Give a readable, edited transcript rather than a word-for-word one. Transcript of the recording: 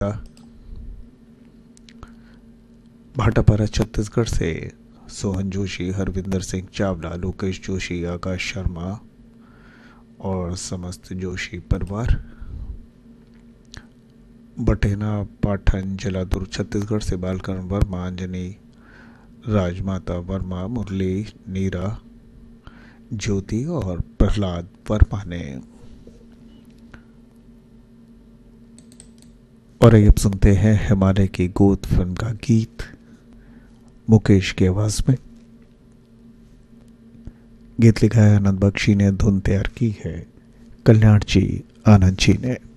भाटापारा छत्तीसगढ़ से सोहन जोशी, हरविंदर सिंह चावला, लोकेश जोशी, आकाश शर्मा और समस्त जोशी परिवार। बटेना पाठन जलादुर छत्तीसगढ़ से बालकरण वर्मा, अंजनी, राजमाता वर्मा, मुरली, नीरा, ज्योति और प्रहलाद वर्मा ने। और अब सुनते हैं हिमालय की गोद फिल्म का गीत मुकेश की आवाज में। गीत लिखा है आनंद बख्शी ने, धुन तैयार की है कल्याण जी आनंद जी ने।